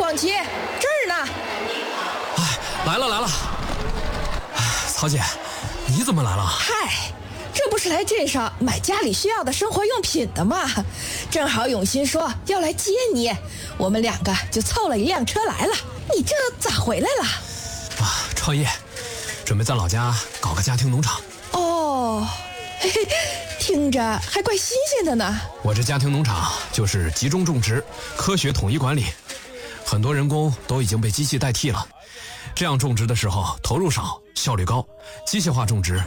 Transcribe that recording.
望琪，这儿呢。 哎，来了。曹姐，你怎么来了？ 嗨，这不是来镇上买家里需要的生活用品的吗？正好永新说要来接你，我们两个就凑了一辆车来了。你这咋回来了？ 创业，准备在老家搞个家庭农场。 哦，嘿嘿，听着还怪新鲜的呢。 我这家庭农场就是集中种植，科学统一管理，很多人工都已经被机器代替了。这样种植的时候投入少，效率高，机械化种植